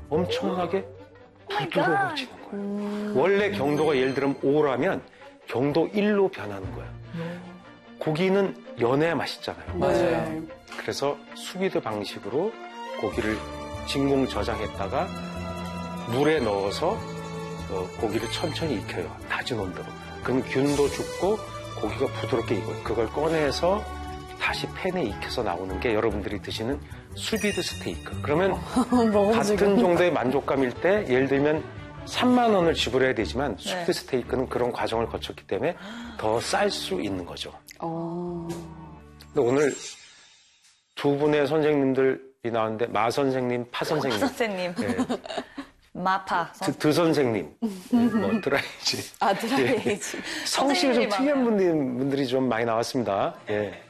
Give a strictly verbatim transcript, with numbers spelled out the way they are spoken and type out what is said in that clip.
엄청나게 부드러워지는 거예요. 음. 원래 경도가 예를 들면 오라면 경도 일로 변하는 거예요. 음. 고기는 연해야 맛있잖아요. 맞아요. 그래서 수비드 방식으로 고기를 진공 저장했다가 물에 넣어서 어, 고기를 천천히 익혀요. 낮은 온도로. 그럼 균도 죽고 고기가 부드럽게 익어요. 그걸 꺼내서 다시 팬에 익혀서 나오는 게 여러분들이 드시는 수비드 스테이크. 그러면 같은 정도의 만족감일 때 예를 들면 삼만 원을 지불해야 되지만 네. 수비드 스테이크는 그런 과정을 거쳤기 때문에 더 쌀 수 있는 거죠. 오. 근데 오늘 두 분의 선생님들이 나왔는데 마 선생님, 파 선생님. 마 선생님. 네. 마파. 드, 드 선생님. 네, 뭐 드라이지. 아, 드라이지. 예. 성씨가 좀 특이한 분들이, 분들이 좀 많이 나왔습니다. 예.